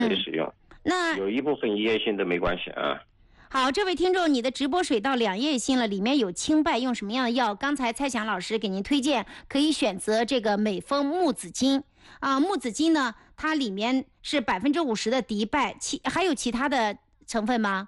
可以使用。 那有一部分一叶性都没关系啊。 好，这位听众，你的直播水到两叶心了，里面有清败，用什么样的药？刚才蔡翔老师给您推荐，可以选择这个美丰木子金啊。木子金呢，它里面是50%的敌败，还有其他的成分吗？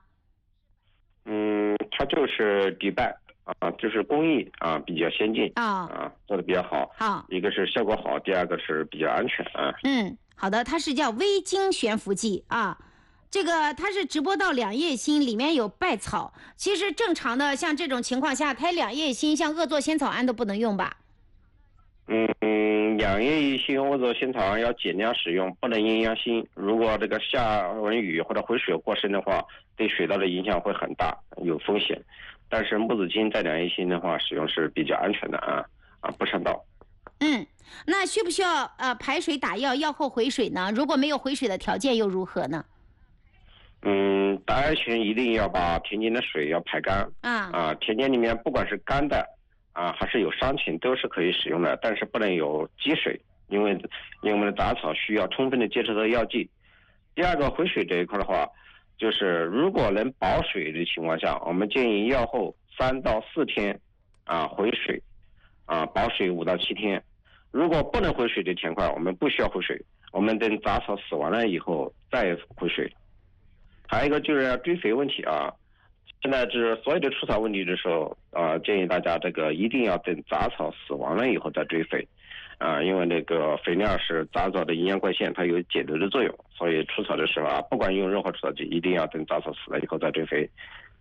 它就是敌败啊，就是工艺啊比较先进做的比较好。 好， 一个是效果好，第二个是比较安全啊。 好的，它是叫微晶悬浮剂啊。这个它是直播到两叶心，里面有败草。其实正常的像这种情况下，它两叶心像恶作仙草胺都不能用吧？ 两叶一心恶作仙草胺要尽量使用，不能阴阳心。如果这个下文雨或者回水过深的话，对水稻的影响会很大，有风险。但是木子金在两叶心的话，使用是比较安全的不伤稻。 那需不需要排水打药，药后回水呢？如果没有回水的条件又如何呢？ 打药前一定要把田间的水要排干田间里面不管是干的还是有伤情都是可以使用的，但是不能有积水，因为我们的杂草需要充分的接触到药剂。第二个回水这一块的话，就是如果能保水的情况下，我们建议药后3到4天回水保水5到7天。如果不能回水的田块，我们不需要回水，我们等杂草死完了以后再回水。还有一个就是要追肥问题现在是所有的除草问题的时候建议大家这个一定要等杂草死亡了以后再追肥因为那个肥料是杂草的营养灌线，它有解毒的作用，所以除草的时候不管用任何除草剂，一定要等杂草死了以后再追肥。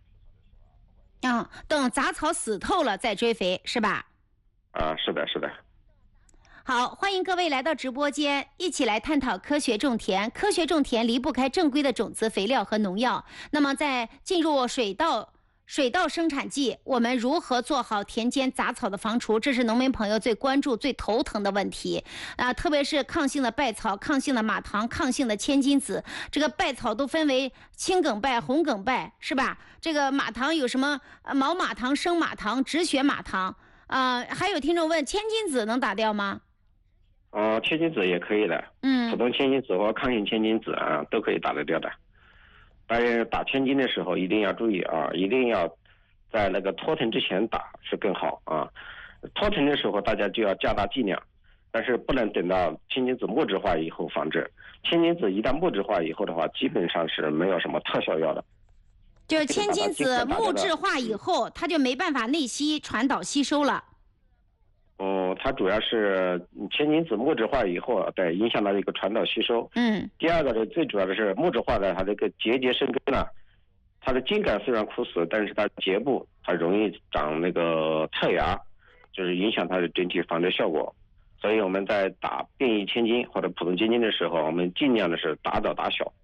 等杂草死透了再追肥是吧？ 是的，是的。 好，欢迎各位来到直播间，一起来探讨科学种田。科学种田离不开正规的种子、肥料和农药。那么在进入水稻生产季，我们如何做好田间杂草的防除？这是农民朋友最关注、最头疼的问题特别是抗性的败草、抗性的马糖、抗性的千金子。这个败草都分为青梗败、红梗败，是吧？这个马糖有什么毛马糖、生马糖、止血马糖还有听众问，千金子能打掉吗？ 千金子也可以的，普通千金子或抗性千金子都可以打得掉的。但是打千金的时候一定要注意一定要在那个脱藤之前打是更好脱藤的时候大家就要加大剂量，但是不能等到千金子木质化以后防治。千金子一旦木质化以后的话，基本上是没有什么特效药的。 就是千金子木质化以后，它就没办法内吸传导吸收了。 它主要是千金子木质化以后对影响到一个传导吸收。第二个呢，最主要的是木质化的它这个节生根它的茎秆虽然枯死，但是它节部它容易长那个特芽，就是影响它的整体防治效果。所以我们在打变异千金或者普通千金的时候，我们尽量的是打早打小。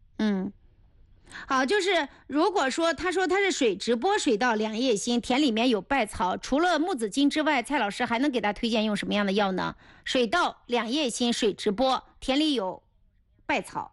好，就是如果说他说他是直播水稻两叶心，田里面有败草，除了木子金之外，蔡老师还能给他推荐用什么样的药呢？水稻两叶心水直播，田里有败草。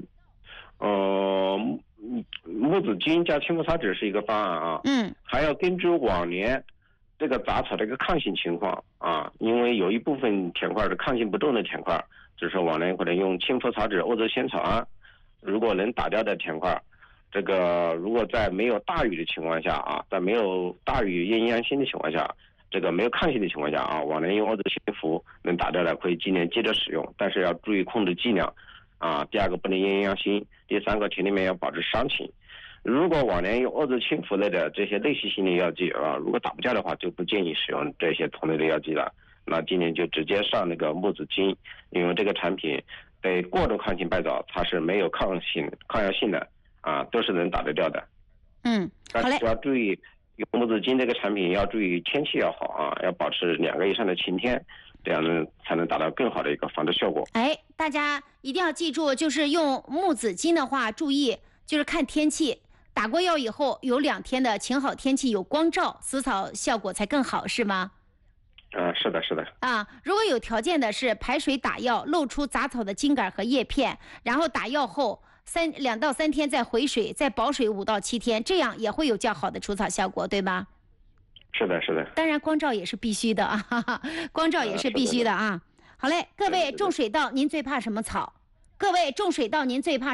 木子金加青葡草酯是一个方案还要根据往年这个杂草的一个抗性情况因为有一部分田块是抗性不重的田块，就是往年可能用青葡草酯、恶作仙草胺，如果能打掉的田块，这个如果在没有大雨的情况下在没有大雨阴阳性的情况下，这个没有抗性的情况下往年用恶作仙福能打掉的，可以今年接着使用，但是要注意控制剂量第二个不能阴阳性，第三个田里面要保持伤情。如果往年用恶作清福类的这些类细性的药剂如果打不掉的话，就不建议使用这些同类的药剂了。那今年就直接上那个木子金，因为这个产品对过度抗性败草它是没有抗药性的都是能打得掉的。但是要注意用木子金这个产品要注意天气要好要保持2个以上的晴天，这样呢才能达到更好的一个防治效果。 大家一定要记住，就是用木子金的话，注意就是看天气，打过药以后有2天的晴好天气，有光照，死草效果才更好，是吗？ 是的，是的。 如果有条件的是排水打药，露出杂草的茎秆和叶片，然后打药后2到3天再回水，再保水5到7天，这样也会有较好的除草效果，对吗？ 是的，是的。 当然光照也是必须的光照也是必须的好嘞，各位种水稻您最怕什么草？各位种水稻您最怕